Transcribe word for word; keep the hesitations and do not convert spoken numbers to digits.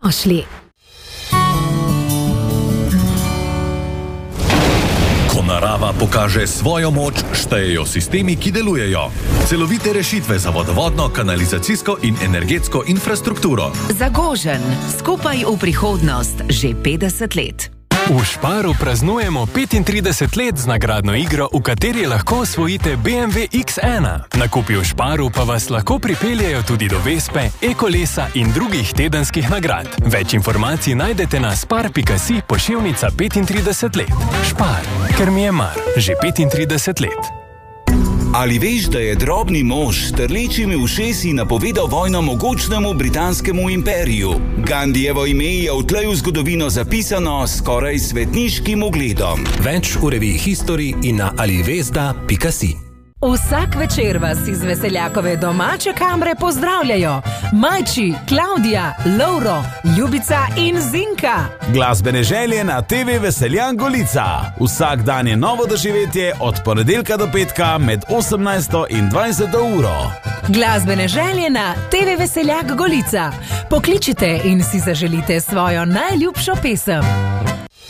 Ošli. Ko narava pokaže svojo moč, štejejo sistemi, ki delujejo. Celovite rešitve za vodovodno, kanalizacijsko in energetsko infrastrukturo. Zagožen, skupaj v prihodnost, že petdeset let. V Sparu praznujemo petintrideset let z nagradno igro, v kateri lahko osvojite B M W X ena. Nakupi v Sparu pa vas lahko pripeljejo tudi do Vespe, e-kolesa in drugih tedenskih nagrad. Več informacij najdete na spar pika si poševnica petintrideset let. Spar, ker mi je mar, že petintrideset let. Ali veš, da je drobni mož s trlečimi ušesi napovedal vojno mogočnemu britanskemu imperiju? Gandijevo ime je odtlej v zgodovino zapisano s skoraj svetniškim ugledom. Več v reviji History in na alivezda pika si. Vsak večer vas iz Veseljakove domače kamre pozdravljajo Majči, Klaudija, Lovro, Ljubica in Zinka. Glasbene želje na te ve Veseljan Golica. Vsak dan je novo doživetje od ponedeljka do petka med osemnajsto in dvajseto uro. Glasbene želje na te ve Veseljak Golica. Pokličite in si zaželite svojo najljubšo pesem.